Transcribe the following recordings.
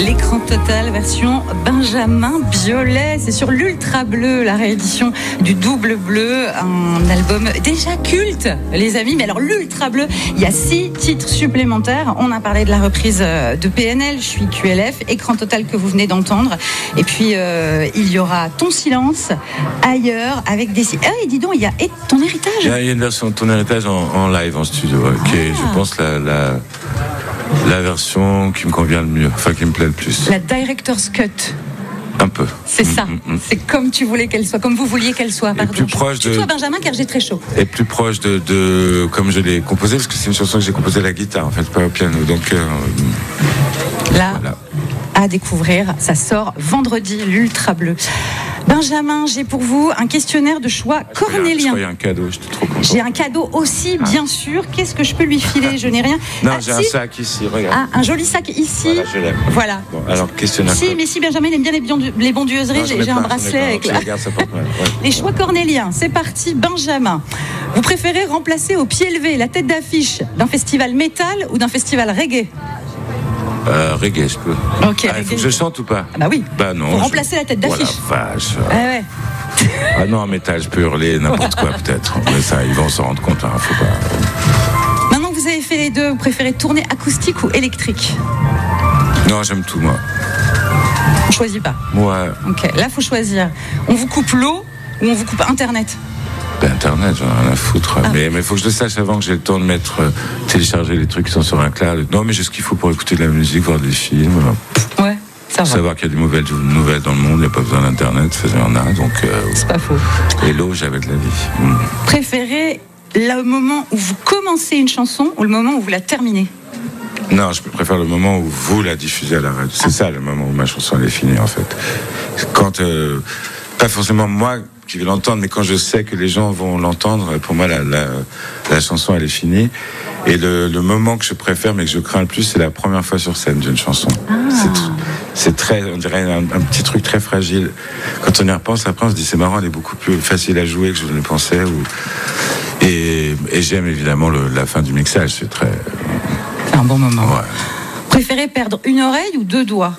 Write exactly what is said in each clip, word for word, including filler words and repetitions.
L'écran total version Benjamin Biolay. C'est sur l'Ultra Bleu, la réédition du Double Bleu, un album déjà culte, les amis. Mais alors l'Ultra Bleu, il y a six titres supplémentaires. On a parlé de la reprise de P N L, Je suis Q L F, Écran total que vous venez d'entendre. Et puis euh, il y aura Ton silence, Ailleurs, avec des... Ah, et dis donc, il y a Ton héritage. Il y a une version de Ton héritage en, en live, en studio, ouais, ah. qui est, je pense, la... la... la version qui me convient le mieux, enfin qui me plaît le plus. La Director's Cut. Un peu. C'est ça. Mmh, mmh. C'est comme tu voulais qu'elle soit, comme vous vouliez qu'elle soit. Pardon. Et plus proche de. Toi, Benjamin, car j'ai très chaud. Et plus proche de, de, comme je l'ai composée, parce que c'est une chanson que j'ai composée à la guitare, en fait, pas au piano. Donc euh, là, voilà. À découvrir, ça sort vendredi, l'Ultra Bleu. Benjamin, j'ai pour vous un questionnaire de choix ah, cornélien. Je croyais un cadeau, j'étais trop content. J'ai un cadeau aussi, ah. bien sûr. Qu'est-ce que je peux lui filer? Je n'ai rien. Non, ah, j'ai si. un sac ici, regarde. Ah, un joli sac ici. Voilà, je l'aime. Voilà. Bon, alors, questionnaire. Si, mais si Benjamin il aime bien les, bion- les bondieuseries, non, j'ai, j'ai un bracelet avec la... Regarde, ça porte mal. Ouais. Les choix cornéliens, c'est parti. Benjamin, vous préférez remplacer au pied levé la tête d'affiche d'un festival métal ou d'un festival reggae? Euh, reggae, je peux. Ok. Ah, il faut que je chante ou pas? Ah bah oui. Bah non. Faut je... remplacer la tête d'affiche. Oh la vache. Ah ouais. Ah non, en métal, je peux hurler n'importe quoi peut-être. Mais ça, ils vont s'en rendre compte. Hein, faut pas. Maintenant que vous avez fait les deux, vous préférez tourner acoustique ou électrique? Non, j'aime tout moi. On choisit pas. Ouais. Ok. Là, faut choisir. On vous coupe l'eau ou on vous coupe Internet? Ben, Internet, j'en ai rien à foutre. Ah. Mais il faut que je le sache avant que j'ai le temps de mettre, euh, télécharger les trucs qui sont sur un cloud. Non, mais j'ai ce qu'il faut pour écouter de la musique, voir des films. Ouais, ça va. Savoir qu'il y a des nouvelles, nouvelles dans le monde, il n'y a pas besoin d'Internet, il y en a. Donc, euh, c'est pas faux. Et l'eau, j'avais de la vie. Mmh. Préférez le moment où vous commencez une chanson ou le moment où vous la terminez? Non, je préfère le moment où vous la diffusez à la radio. C'est ah. ça le moment où ma chanson elle est finie en fait. Quand, euh, pas forcément moi qui vais l'entendre, mais quand je sais que les gens vont l'entendre, pour moi la, la, la chanson elle est finie. Et le, le moment que je préfère, mais que je crains le plus, c'est la première fois sur scène d'une chanson. Ah. C'est, c'est très, on dirait un, un petit truc très fragile. Quand on y repense, après on se dit c'est marrant, elle est beaucoup plus facile à jouer que je ne le pensais. Ou... Et, et j'aime évidemment le, la fin du mixage, c'est très... C'est un bon moment. Ouais. Préférez perdre une oreille ou deux doigts?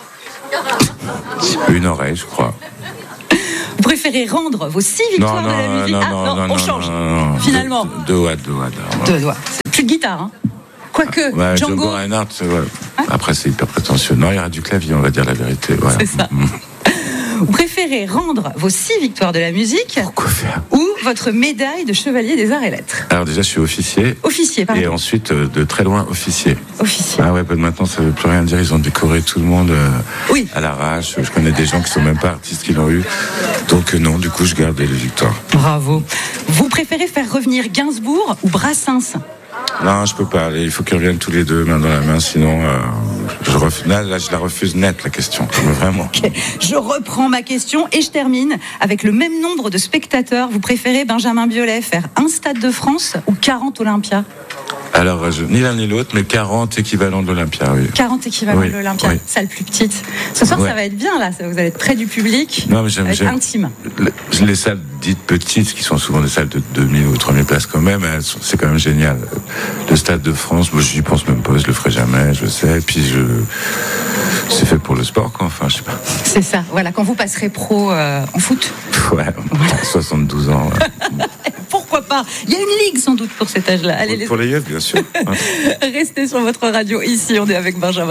Une oreille, je crois. Vous préférez rendre vos six victoires non, de la non, musique? non, Ah non, non, non, on non, change. Non, non, non. Finalement. Deux, deux doigts, deux doigts. Deux doigts. C'est plus de guitare, hein. Quoique, ouais, Django. Django Reinhardt, ouais. Hein? Après, c'est hyper prétentieux. Non, il y aura du clavier, on va dire la vérité. Voilà. C'est ça. Mmh. Vous préférez rendre vos six victoires de la musique Pourquoi faire ou votre médaille de chevalier des arts et lettres? Alors déjà, je suis officier. Officier, pardon. Et ensuite, euh, de très loin, officier. Officier. Ah ouais, bah, maintenant, ça ne veut plus rien dire. Ils ont décoré tout le monde euh, oui. à l'arrache. Je connais des gens qui ne sont même pas artistes qui l'ont eu. Donc euh, non, du coup, je garde les victoires. Bravo. Vous préférez faire revenir Gainsbourg ou Brassens? Non, je peux pas. Il faut qu'ils reviennent tous les deux, main dans la main. Sinon, euh, je refuse. Là, là, je la refuse net, la question. Mais vraiment. Okay. Je reprends ma question et je termine avec le même nombre de spectateurs. Vous préférez, Benjamin Biolay, faire un Stade de France ou quarante Olympia? Alors, je, ni l'un ni l'autre, mais quarante équivalents de l'Olympia, oui. quarante équivalents oui, de l'Olympia, oui. Salle plus petite. Ce soir, ouais. Ça va être bien, là. Vous allez être près du public. Non, mais j'aime, ça va être j'aime intime. Les, les salles dites petites, qui sont souvent des salles de deux mille ou trois mille places quand même, elles sont, c'est quand même génial. Le Stade de France, moi, je n'y pense même pas, je le ferai jamais, je le sais. Et puis, je, c'est fait pour le sport, quoi. Enfin, je sais pas. C'est ça. Voilà, quand vous passerez pro euh, en foot. Ouais, voilà. soixante-douze ans. Ouais. Pourquoi pas? Il y a une ligue sans doute pour cet âge-là. Allez, pour, les... pour les yeux, bien sûr. Restez sur votre radio ici, on est avec Benjamin.